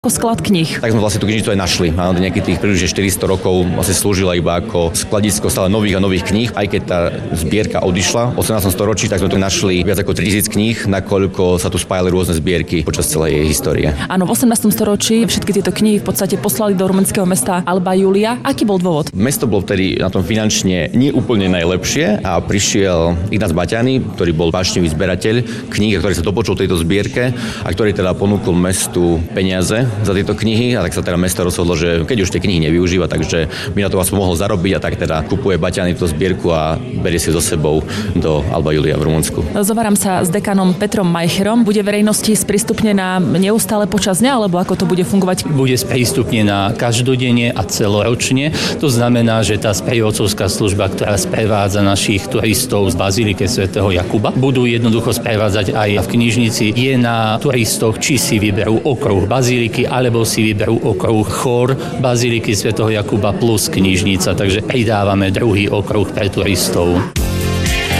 ako sklad kníh. Tak sme vlastne tú knižnicu aj našli. Áno, nejakých tých približne 400 rokov vlastne slúžila iba ako skladisko stále nových a nových kníh. Aj keď tá zbierka odišla v 18. storočí, tak sme tu našli viac ako 3000 kníh, nakoľko sa tu spájali rôzne zbierky počas celej jej histórie. Áno, v 18. storočí všetky tieto knihy v podstate poslali do rumunského mesta Alba Iulia. Aký bol dôvod? Mesto bolo vtedy na tom finančne nie úplne najlepšie a prišiel Ignác Baťany, ktorý bol vášnivý zberateľ kníh, ktorý sa dopočul tejto zbierke a ktorý teda ponúkol mestu peniaze za tieto knihy, a tak sa teda mesto rozhodlo, že keď už tie knihy nevyužíva, takže by na to vás mohol zarobiť, a tak teda kupuje Baťany túto zbierku a berie si so sebou do Alba Iulia v Rumunsku. Zováram sa s dekanom Petrom Majcherom. Bude verejnosti sprístupnená neustále počas dňa, alebo ako to bude fungovať? Bude sprístupnená každodenne a celoročne. To znamená, že tá sprievodcovská služba, ktorá sprevádza našich turistov z Bazíliky svätého Jakuba, budú jednoducho sprevádzať aj v knižnici. Je na turistoch, či si vyberú okruh Bazíliky, alebo si vyberú okruh chór Bazíliky svätého Jakuba plus knižnica, takže pridávame druhý okruh pre turistov.